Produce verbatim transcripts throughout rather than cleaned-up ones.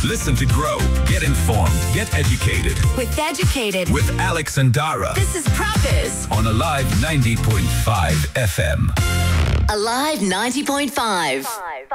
Listen to grow, get informed, get educated. With Educated. With Alex and Dara. This is Proppers. On Alive ninety point five F M. Alive ninety point five.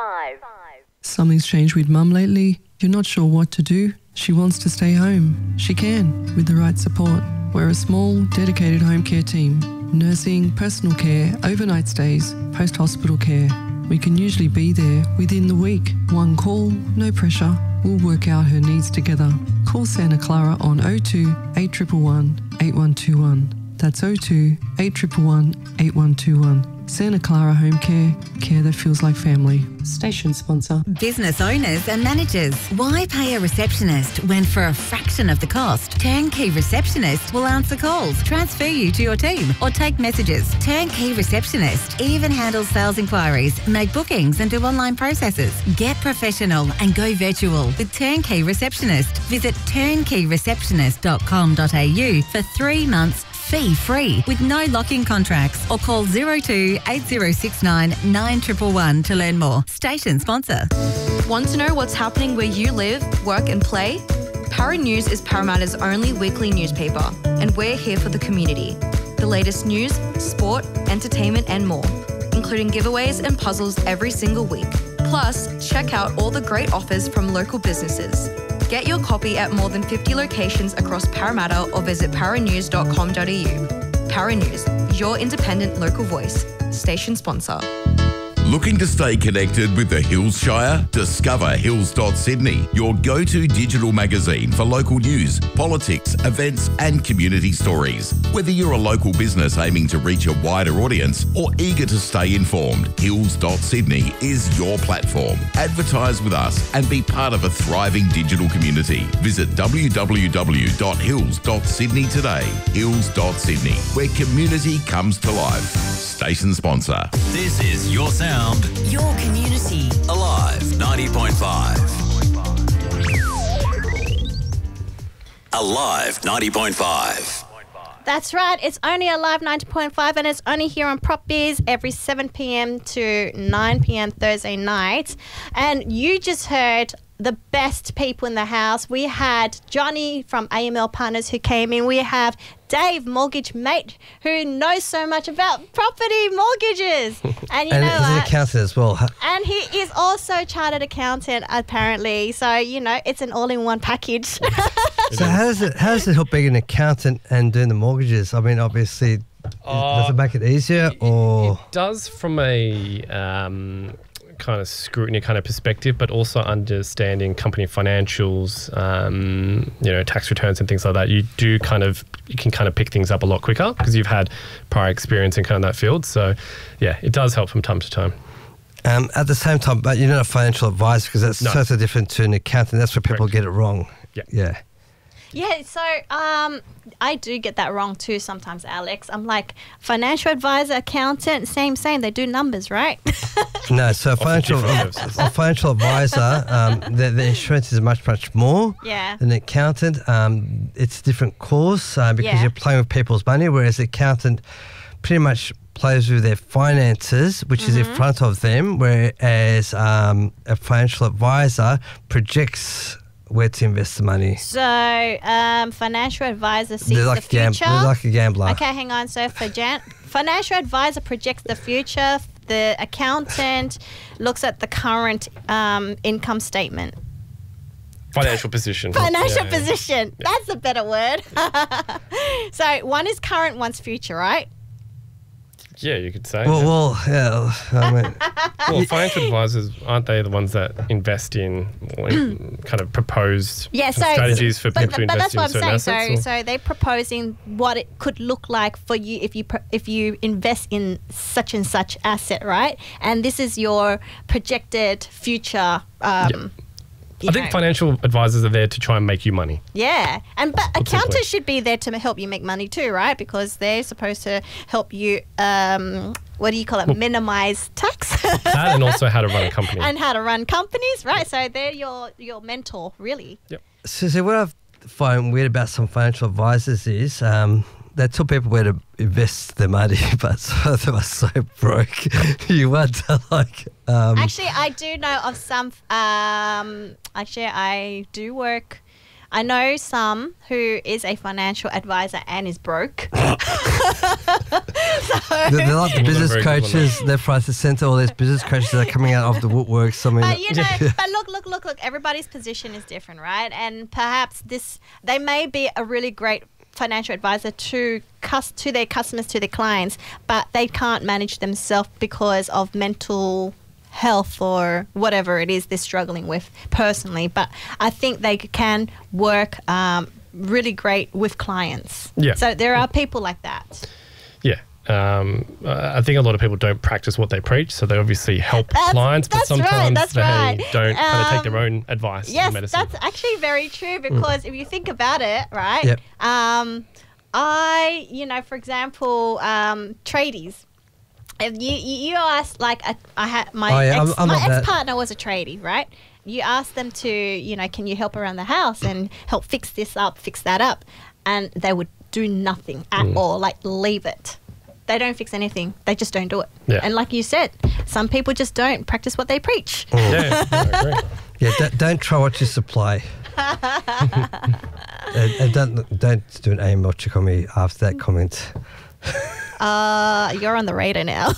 Something's changed with Mum lately. You're not sure what to do. She wants to stay home. She can, with the right support. We're a small, dedicated home care team. Nursing, personal care, overnight stays, post-hospital care. We can usually be there within the week. One call, no pressure. We'll work out her needs together. Call Santa Clara on oh two, eight one one, eight one two one. That's oh two, eight one one, eight one two one. Santa Clara Home Care, care that feels like family. Station sponsor. Business owners and managers, why pay a receptionist when for a fraction of the cost, Turnkey Receptionist will answer calls, transfer you to your team or take messages. Turnkey Receptionist even handles sales inquiries, make bookings and do online processes. Get professional and go virtual with Turnkey Receptionist. Visit turnkey receptionist dot com dot a u for three months fee-free with no lock-in contracts or call zero two eight zero six nine nine one one one to learn more. Station sponsor. Want to know what's happening where you live, work and play? Para News is Parramatta's only weekly newspaper, and we're here for the community. The latest news, sport, entertainment and more, including giveaways and puzzles every single week. Plus, check out all the great offers from local businesses. Get your copy at more than fifty locations across Parramatta or visit para news dot com dot a u. Para News, your independent local voice. Station sponsor. Looking to stay connected with the Hills Shire? Discover hills dot sydney, your go-to digital magazine for local news, politics, events and community stories. Whether you're a local business aiming to reach a wider audience or eager to stay informed, hills dot sydney is your platform. Advertise with us and be part of a thriving digital community. Visit w w w dot hills dot sydney today. hills dot sydney, where community comes to life. Station sponsor. This is your sound. Your community. Alive ninety point five. Alive ninety point five. That's right. It's only Alive ninety point five and it's only here on Prop Biz every seven p.m. to nine p.m. Thursday night. And you just heard the best people in the house. We had Johnny from A M L Partners who came in. We have Dave, mortgage mate, who knows so much about property mortgages. And you and know he's an what? accountant as well. And he is also a chartered accountant, apparently. So, you know, it's an all-in-one package. So how does it how does it help being an accountant and doing the mortgages? I mean, obviously, Uh, does it make it easier or? It does from a um, kind of scrutiny kind of perspective, but also understanding company financials, um, you know, tax returns and things like that. You do kind of, you can kind of pick things up a lot quicker because you've had prior experience in kind of that field. So, yeah, it does help from time to time. Um, at the same time, but you're not a financial advisor because that's No. totally different to an accountant. That's where people Correct. get it wrong. Yeah. Yeah. Yeah, so um, I do get that wrong too sometimes, Alex. I'm like, financial advisor, accountant, same, same. They do numbers, right? No, so a financial, different a, a financial advisor, um, the, the insurance is much, much more Yeah. than an accountant. Um, it's a different course uh, because Yeah. you're playing with people's money, whereas the accountant pretty much plays with their finances, which is in front of them, whereas um, a financial advisor projects where to invest the money. So um, financial advisor sees They're like, the gam- future. they're like a gambler. Okay, hang on. So for Jan- financial advisor projects the future. The accountant looks at the current um, income statement. Financial position. Financial Yeah, yeah. position. That's a better word. So one is current, one's future, right? Yeah, you could say. Well, yeah. well, yeah. I mean, Well, financial advisors, aren't they the ones that invest in or in kind of proposed Yeah, so strategies for but, people to but, but invest that's what in I'm certain saying. assets? So, or- so they're proposing what it could look like for you if you pro- if you invest in such and such asset, right? And this is your projected future. Um, Yep. you I think know. financial advisors are there to try and make you money. Yeah, and but Put simply. accountants should be there to help you make money too, right? Because they're supposed to help you. Um, what do you call it? Minimize tax. That and also how to run a company. And how to run companies, right? So they're your your mentor, really. Yep. So, so what I find weird about some financial advisors is um, they tell people where to invest their money, but some of them are so broke. You wonder, like. Um, Actually, I do know of some. Um, actually, I do work. I know some who is a financial advisor and is broke. so, they're, they're like the business very good one, coaches. They're front and center. All these business coaches that are coming out of the woodworks. I mean, But you know, but look, look, look, look. Everybody's position is different, right? And perhaps this, they may be a really great financial advisor to cus- to their customers, to their clients, but they can't manage themselves because of mental health or whatever it is they're struggling with personally. But I think they can work um, really great with clients. Yeah. So there are people like that. Yeah. Um, I think a lot of people don't practice what they preach, so they obviously help That's- clients, but that's right, sometimes that's they right. don't kind of take their Um, own advice Yes, in medicine. that's actually very true because if you think about it, right? Yep. Um, I, you know, for example, um, tradies. If you, you you ask like a, I had my Oh, yeah, ex, I'm- I'm my not that- ex partner was a tradie, right? You ask them to, you know, can you help around the house and help fix this up, fix that up, and they would do nothing at Mm. all, like leave it. They don't fix anything. They just don't do it. Yeah. And like you said, some people just don't practice what they preach. yeah, I agree. yeah, don't, don't try what you supply. and, and don't don't do an A M L check on me after that comment. Uh, you're on the radar now.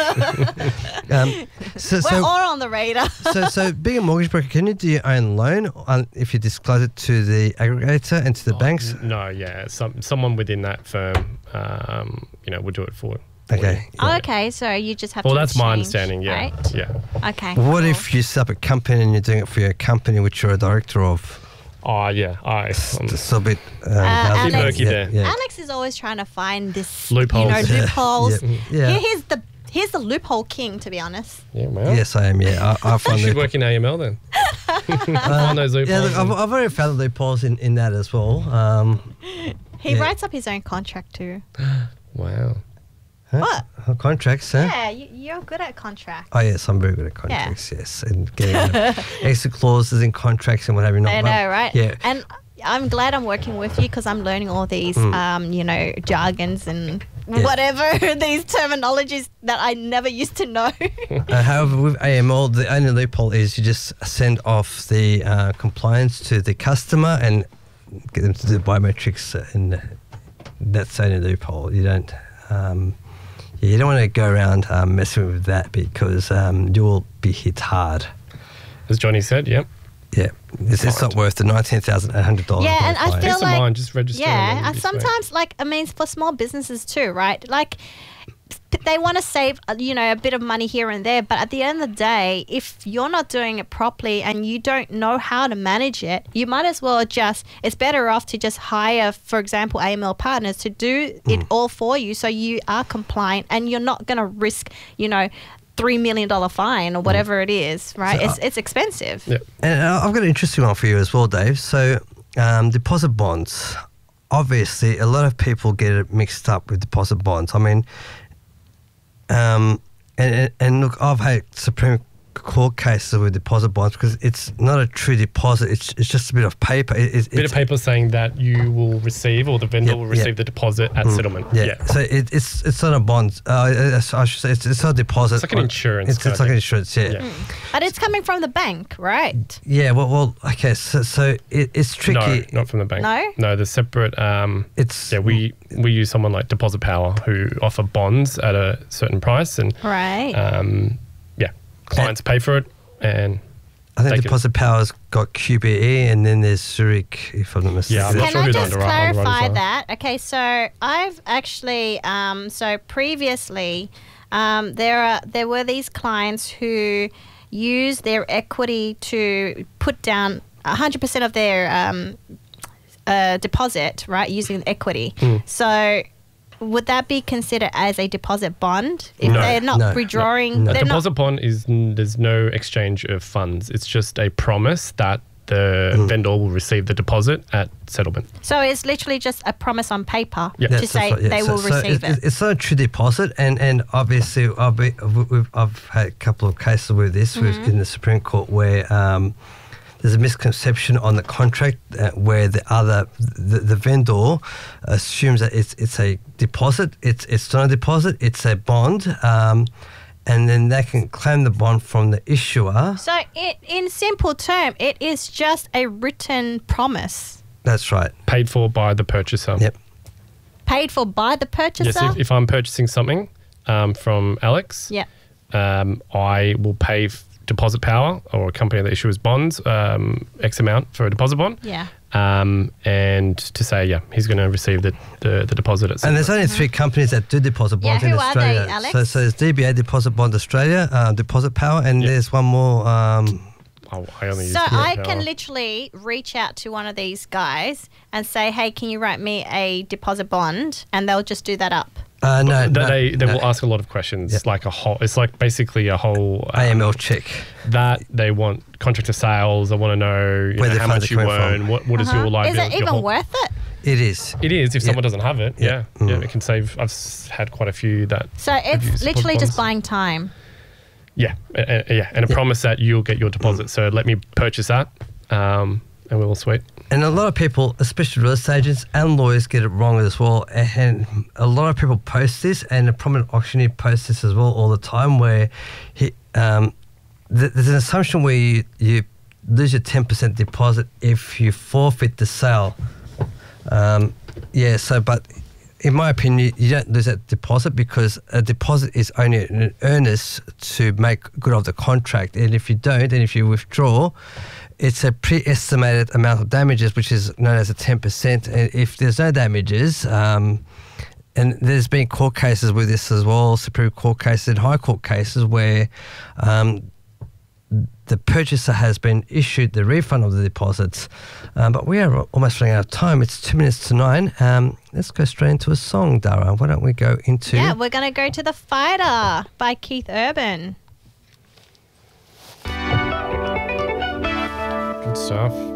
Um, so, We're so, all on the radar. so, so being a mortgage broker, can you do your own loan on, if you disclose it to the aggregator and to the banks? No, yeah. Some someone within that firm, um, you know, would do it for. for Okay. you. Oh, okay, so you just have Well, to that's my exchange, understanding. Yeah. right? Yeah. Okay. What cool. if you set up a company and you're doing it for your company, which you're a director of? Oh, yeah. I. Um, It's a bit um, Uh, how's Alex- it- murky yeah, there. Yeah. Alex is always trying to find this Loopholes. You know, Yeah. loopholes. Yeah. Yeah. Here- Here's the here's the loophole king, to be honest. yeah. Well. Yes, I am. Yeah, I, I You find should loop- work in A M L then. Find those Yeah, loopholes. look, I've, I've already found the loopholes in, in that as well. Um, He Yeah. writes up his own contract too. Wow. huh? What? Uh, Contracts, huh? Yeah, you, you're good at contracts. Oh yes, I'm very good at contracts. Yes, and getting uh, extra clauses in contracts and what have you. Not, I but- know, right? Yeah. And I'm glad I'm working with you because I'm learning all these, Mm. um, you know, jargons and Yeah. whatever these terminologies that I never used to know. Uh, however, with A M L, the only loophole is you just send off the uh, compliance to the customer and get them to do biometrics, and that's the only loophole. You don't, um, yeah, you don't want to go around um, messing with that because um, you will be hit hard. As Johnny said, yep. Yeah, it's, it's not worth the nineteen thousand eight hundred dollars. Yeah, and I feel Peace of like mind, just register and then yeah, you'll and be sweet. sometimes like I mean for small businesses too, right? Like they want to save uh, you know a bit of money here and there, but at the end of the day, if you're not doing it properly and you don't know how to manage it, you might as well just it's better off to just hire, for example, A M L partners to do it all for you, so you are compliant and you're not going to risk you know three million dollar fine or whatever it is, right? So, it's it's expensive. Yeah. And uh, I've got an interesting one for you as well, Dave. So, um, deposit bonds. Obviously, a lot of people get it mixed up with deposit bonds. I mean, um, and, and, and look, I've had Supreme Court cases with deposit bonds because it's not a true deposit. It's it's just a bit of paper. It, it's, Bit it's, of paper saying that you will receive or the vendor Yep, will receive yep. the deposit at settlement. Yeah. Yeah. So it, it's it's not a bond. Uh, I should say it's, it's not a deposit. It's like an insurance It's, kind it's of like an thing. insurance. Yeah. Yeah. Yeah. But it's coming from the bank, right? well, well, okay. So, so it, it's tricky. No, not from the bank. No? No, the separate. Um, It's yeah, we we use someone like Deposit Power who offer bonds at a certain price, and Right. um, yeah, clients pay for it, and I think They can- Deposit Power's got Q B E and then there's Zurich, if I'm not mistaken. Yeah, I'm not Can sure I who the just underwriter- underwriters clarify are. that? Okay, so I've actually, um, so previously, um, there are there were these clients who use their equity to put down one hundred percent of their um, uh, deposit, right, using equity. Hmm. So would that be considered as a deposit bond if No. they're not No. withdrawing? No. a They're deposit not, bond is n- there's no exchange of funds. It's just a promise that the Mm. vendor will receive the deposit at settlement. so it's literally just a promise on paper Yeah. to That's- say that's right, yeah. they So- will so receive it- it. It's not a true deposit, and, and obviously I've, been, we've, I've had a couple of cases with this with, Mm-hmm. in the Supreme Court where um, there's a misconception on the contract uh, where the other the, the vendor assumes that it's it's a deposit. It's it's not a deposit. It's a bond, um, and then they can claim the bond from the issuer. So, it, in simple term, it is just a written promise That's right. Paid for by the purchaser. Yep. paid for by the purchaser. Yes, if, if I'm purchasing something um, from Alex, yeah. um, I will pay f- Deposit Power or a company that issues bonds um, X amount for a deposit bond. Yeah. Um, and to say, yeah, he's going to receive the, the, the deposit at some And there's point. only three companies that do deposit Yeah, bonds in who are they, Australia. Alex? So, so there's D B A Deposit Bond Australia, uh, Deposit Power, and Yep. there's one more. Um, Oh, I only use So Deposit I Power. can literally reach out to one of these guys and say, hey, can you write me a deposit bond? And they'll just do that up. uh, no, Th- no, they they no. will ask a lot of questions, Yep. like a whole. It's like basically a whole um, A M L check. that they want contract of sales. They want to know, you Where know the how funds much are you coming from. earn. What what is Uh-huh. your Is liability? it your even whole- worth it? It is. It is if Yeah. someone doesn't have it. Yeah. Yeah, yeah, Mm. it can save. I've s- had quite a few that. So have used it's deposit literally just bonds. buying time. Yeah, uh, uh, yeah, and a Yeah. promise that you'll get your deposit. So let me purchase that, um, and we're all sweet. And a lot of people, especially real estate agents and lawyers, get it wrong as well. And a lot of people post this, and a prominent auctioneer posts this as well all the time, where he, um, th- there's an assumption where you, you lose your ten percent deposit if you forfeit the sale. Um, yeah, so, but in my opinion, you don't lose that deposit because a deposit is only an earnest to make good of the contract. And if you don't, and if you withdraw, it's a pre-estimated amount of damages, which is known as a ten percent. And if there's no damages, um, and there's been court cases with this as well, Supreme Court cases and High Court cases where um, the purchaser has been issued the refund of the deposits. Um, but we are almost running out of time. It's two minutes to nine. Um, let's go straight into a song, Dara. Why don't we go into... Yeah, we're going to go to The Fighter by Keith Urban. Good stuff.